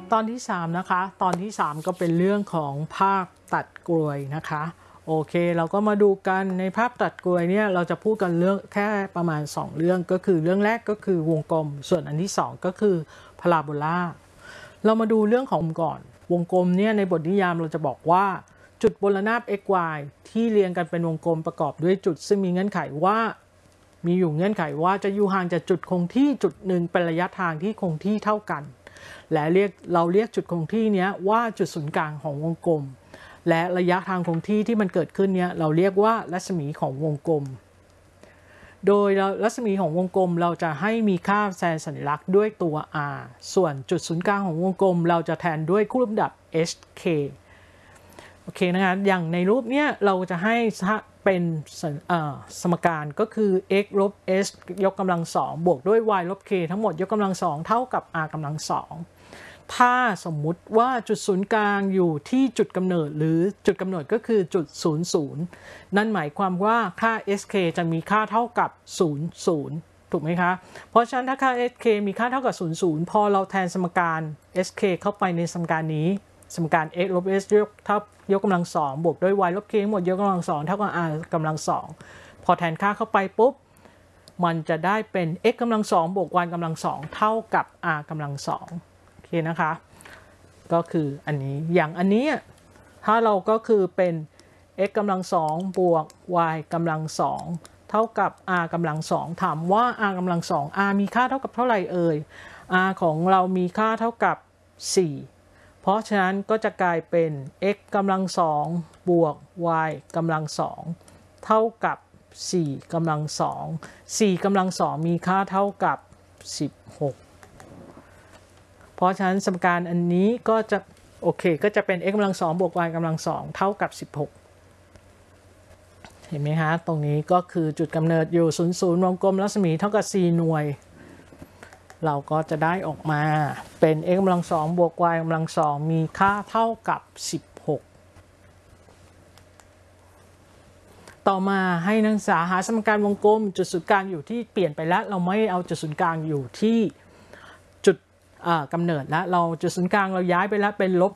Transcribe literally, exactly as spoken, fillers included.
ตอนที่สามนะคะตอนที่สามก็เป็นเรื่องของภาพตัดกลวยนะคะโอเคเราก็มาดูกันในภาพตัดกลวยเนี่ยเราจะพูดกันเรื่องแค่ประมาณสองเรื่องก็คือเรื่องแรกก็คือวงกลมส่วนอันที่สองก็คือพาราโบลาเรามาดูเรื่องของก่อนวงกลมเนี่ยในบทนิยามเราจะบอกว่าจุดบนระนาบ x y ที่เรียงกันเป็นวงกลมประกอบด้วยจุดซึ่งมีเงื่อนไขว่ามีอยู่เงื่อนไขว่าจะอยู่ห่างจากจุดคงที่จุดหนึ่งเป็นระยะทางที่คงที่เท่ากันและเรียกเราเรียกจุดคงที่นี้ว่าจุดศูนย์กลางของวงกลมและระยะทางคงที่ที่มันเกิดขึ้นเนี้ยเราเรียกว่ารัศมีของวงกลมโดยรัศมีของวงกลมเราจะให้มีค่าแทนสัญลักษณ์ด้วยตัว r ส่วนจุดศูนย์กลางของวงกลมเราจะแทนด้วยคู่ลำดับ hk โอเคนะคะอย่างในรูปเนี้ยเราจะให้เป็นสมการก็คือ x ลบ s ยกกำลังสองบวกด้วย y ลบ k ทั้งหมดยกกำลังสองเท่ากับ r กำลังสองถ้าสมมุติว่าจุดศูนย์กลางอยู่ที่จุดกำเนิดหรือจุดกำเนิดก็คือจุดศูนย์ ศูนย์นั่นหมายความว่าค่า sk จะมีค่าเท่ากับศูนย์ ศูนย์ถูกไหมคะเพราะฉะนั้นถ้าค่า sk มีค่าเท่ากับศูนย์ ศูนย์พอเราแทนสมการ sk เข้าไปในสมการนี้สมการ x ลบ s ยกเท่ายกกำลังสองบวกด้วย y ลบ k ทั้งหมดยกกำลังสองเท่ากับ r กำลังสองพอแทนค่าเข้าไปปุ๊บมันจะได้เป็น x กำลังสองบวก y กำลังสองเท่ากับ r กำลังสองโอเคนะคะก็คืออันนี้อย่างอันนี้ถ้าเราก็คือเป็น x กำลังสองบวก y กำลังสองเท่ากับ r กำลังสองถามว่า r กำลังสอง r มีค่าเท่ากับเท่าไหร่เอ่ย r ของเรามีค่าเท่ากับสี่เพราะฉะนั้นก็จะกลายเป็น x กำลังสองบวก y กำลังสองเท่ากับสี่กำลังสองสี่กำลังสองมีค่าเท่ากับสิบหกเพราะฉะนั้นสมการอันนี้ก็จะโอเคก็จะเป็น x กำลังสองบวก y กำลังสองเท่ากับสิบหกเห็นไหมฮะตรงนี้ก็คือจุดกำเนิดอยู่ศูนย์ ศูนย์วงกลมรัศมีเท่ากับสี่หน่วยเราก็จะได้ออกมาเป็น x กำลังสองบวก y กำลังสองมีค่าเท่ากับสิบหกต่อมาให้นักศึกษาหาสมการวงกลมจุดศูนย์กลางอยู่ที่เปลี่ยนไปแล้วเราไม่เอาจุดศูนย์กลางอยู่ที่จุดกำเนิดแล้วเราจุดศูนย์กลางเราย้ายไปแล้วเป็นลบ